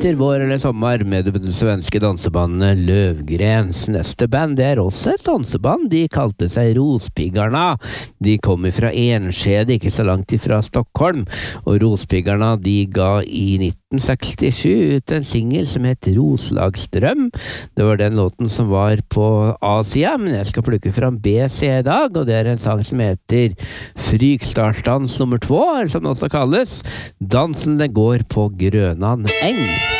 vinter, vår eller sommer med det svenske dansebandet Løvgrens. Neste band, det også et danseband. De kalte seg Rospiggarna. De kom fra Enskede, ikke så langt ifra Stockholm. Og Rospiggarna, de ga i 1967 ut en single som het Roslagsdrøm. Det var den låten som var på A-sida, men jeg skal plukke fram B-sida i dag, og det er en sang som heter Fryksdalsdans nummer 2, eller som den også kalles. Dansen den går på Grønan eng.